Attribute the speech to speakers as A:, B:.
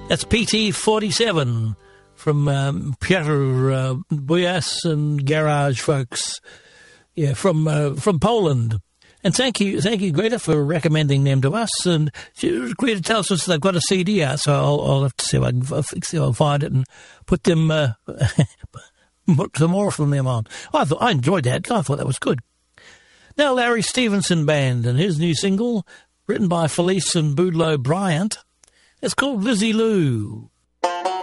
A: That's PT47 from Piotr Buyas and Garage folks. Yeah, from Poland. And thank you, Greta, for recommending them to us. And Greta tells us they've got a CD out, so I'll have to see if I can find it and put them, put some more from them on. I enjoyed that. I thought that was good. Now Larry Stevenson Band and his new single, written by Felice and Boudleaux Bryant. It's called Lizzie Lou.